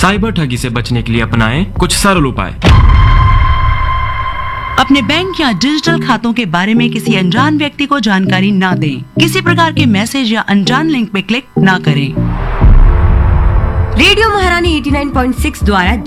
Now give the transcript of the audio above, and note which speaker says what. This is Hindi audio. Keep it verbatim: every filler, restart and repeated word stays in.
Speaker 1: साइबर ठगी से बचने के लिए अपनाएं कुछ सरल उपाय।
Speaker 2: अपने बैंक या डिजिटल खातों के बारे में किसी अनजान व्यक्ति को जानकारी ना दें। किसी प्रकार के मैसेज या अनजान लिंक पे क्लिक ना करें।
Speaker 3: रेडियो महारानी एटी नाइन पॉइंट सिक्स द्वारा